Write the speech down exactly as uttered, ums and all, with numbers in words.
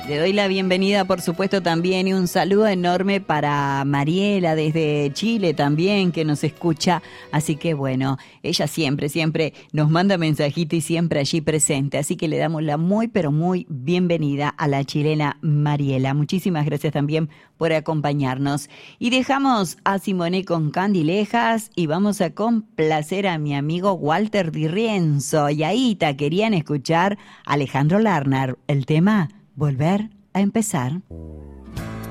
Le doy la bienvenida, por supuesto, también y un saludo enorme para Mariela desde Chile también, que nos escucha. Así que bueno, ella siempre, siempre nos manda mensajito y siempre allí presente. Así que le damos la muy, pero muy bienvenida a la chilena Mariela. Muchísimas gracias también por acompañarnos. Y dejamos a Simoné con Candilejas y vamos a complacer a mi amigo Walter Di Rienzo. Y ahí te querían escuchar Alejandro Lerner, el tema Volver a empezar.